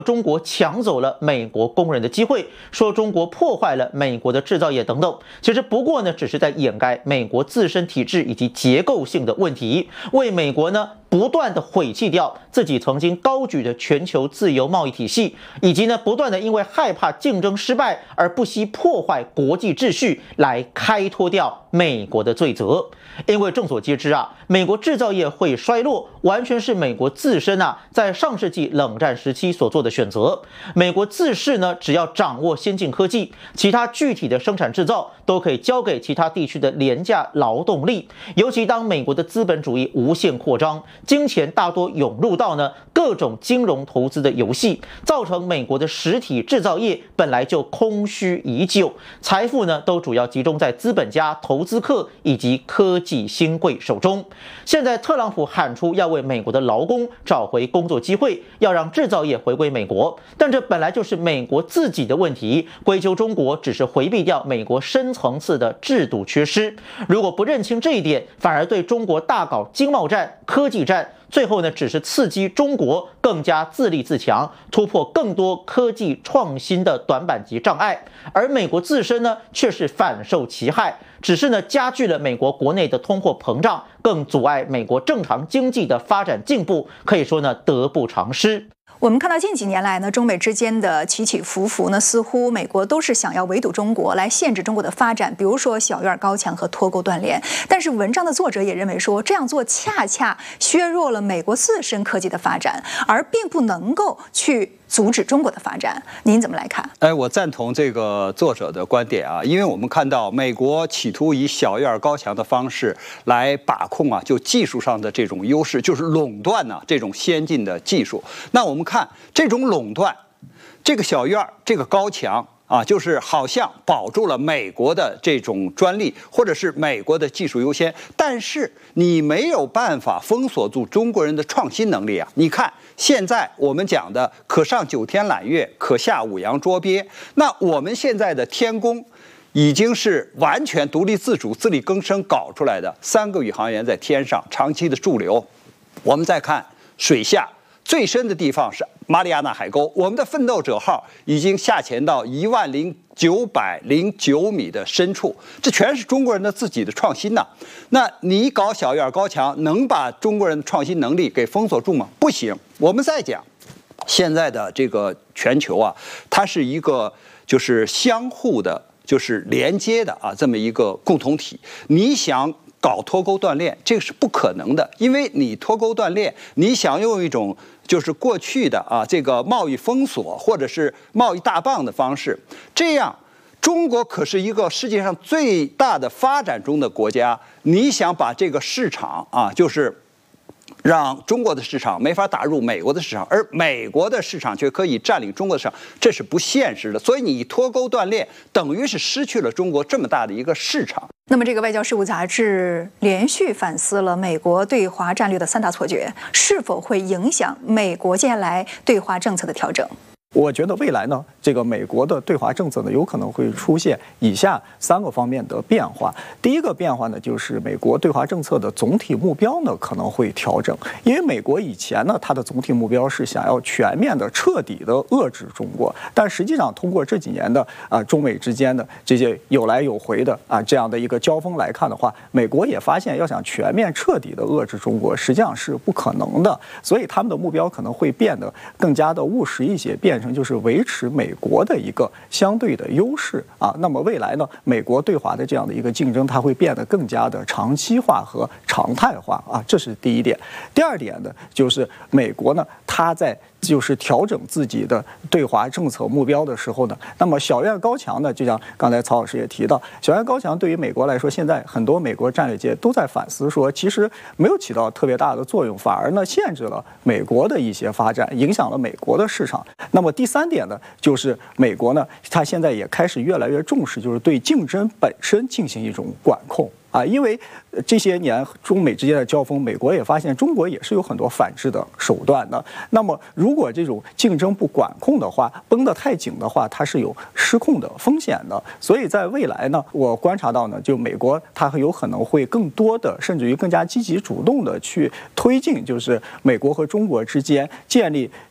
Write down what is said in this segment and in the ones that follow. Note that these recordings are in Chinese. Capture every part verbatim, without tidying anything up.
中国抢走了美国工人的机会，说中国破坏了美国的制造业等等。其实不过呢，只是在掩盖美国自身体制以及结构性的问题，为美国呢不断的毁弃掉自己曾经高举的全球自由贸易体系，以及呢不断的因为害怕竞争失败而不惜破坏国际秩序来开脱掉美国的罪责。因为众所皆知啊，美国制造业会衰落，完全是美国自身啊在上世纪冷战时期所做的选择。美国自视呢，只要掌握先进科技，其他具体的生产制造都可以交给其他地区的廉价劳动力。尤其当美国的资本主义无限扩张，金钱大多涌入到呢各种金融投资的游戏，造成美国的实体制造业本来就空虚已久，财富呢都主要集中在资本家、投资客以及科技新贵手中。现在特朗普喊出要为美国的劳工找回工作机会，要让制造业回归美国，但这本来就是美国自己的问题，归咎中国只是回避掉美国深层次的制度缺失。如果不认清这一点，反而对中国大搞经贸战、科技战，最后呢，只是刺激中国更加自立自强，突破更多科技创新的短板及障碍，而美国自身呢，却是反受其害，只是呢，加剧了美国国内的通货膨胀，更阻碍美国正常经济的发展进步，可以说呢，得不偿失。 我们看到近几年来呢，中美之间的起起伏伏呢，似乎美国都是想要围堵中国，来限制中国的发展，比如说小院高墙和脱钩断链。但是文章的作者也认为说，这样做恰恰削弱了美国自身科技的发展，而并不能够去阻止中国的发展。您怎么来看？ 哎，我赞同这个作者的观点啊，因为我们看到美国企图以小院高墙的方式来把控啊，就技术上的这种优势，就是垄断呢、啊、这种先进的技术。那我们看这种垄断，这个小院这个高墙啊，就是好像保住了美国的这种专利，或者是美国的技术优先，但是你没有办法封锁住中国人的创新能力啊！你看现在我们讲的可上九天揽月，可下五洋捉鳖，那我们现在的天宫已经是完全独立自主、自力更生搞出来的，三个宇航员在天上长期的驻留。我们再看水下。最深的地方是马里亚纳海沟，我们的奋斗者号已经下潜到一万零九百零九米的深处，这全是中国人的自己的创新呐、啊。那你搞小院高墙，能把中国人的创新能力给封锁住吗？不行。我们再讲，现在的这个全球啊，它是一个就是相互的，就是连接的啊，这么一个共同体。你想搞脱钩断链，这个是不可能的，因为你脱钩断链，你想用一种就是过去的啊这个贸易封锁或者是贸易大棒的方式，这样中国可是一个世界上最大的发展中的国家，你想把这个市场啊，就是让中国的市场没法打入美国的市场，而美国的市场却可以占领中国的市场，这是不现实的。所以你脱钩断链，等于是失去了中国这么大的一个市场。 那么，这个外交事务杂志连续反思了美国对华战略的三大错觉，是否会影响美国接下来对华政策的调整？ 我觉得未来呢，这个美国的对华政策呢，有可能会出现以下三个方面的变化。第一个变化呢，就是美国对华政策的总体目标呢可能会调整，因为美国以前呢，它的总体目标是想要全面的、彻底的遏制中国，但实际上通过这几年的啊、呃、中美之间的这些有来有回的啊这样的一个交锋来看的话，美国也发现要想全面彻底的遏制中国，实际上是不可能的，所以他们的目标可能会变得更加的务实一些，变成就是维持美国的一个相对的优势啊。那么未来呢，美国对华的这样的一个竞争，它会变得更加的长期化和常态化啊，这是第一点。第二点呢，就是美国呢，它在就是调整自己的对华政策目标的时候呢，那么小院高墙呢，就像刚才曹老师也提到，小院高墙对于美国来说，现在很多美国战略界都在反思说，其实没有起到特别大的作用，反而呢限制了美国的一些发展，影响了美国的市场。那么第三点呢，就是美国呢，它现在也开始越来越重视，就是对竞争本身进行一种管控。啊，因为这些年中美之间的交锋，美国也发现中国也是有很多反制的手段的。那么，如果这种竞争不管控的话，绷得太紧的话，它是有失控的风险的。所以在未来呢，我观察到呢，就美国它很有可能会更多的，甚至于更加积极主动的去推进，就是美国和中国之间建立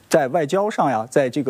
在外交上呀，在这个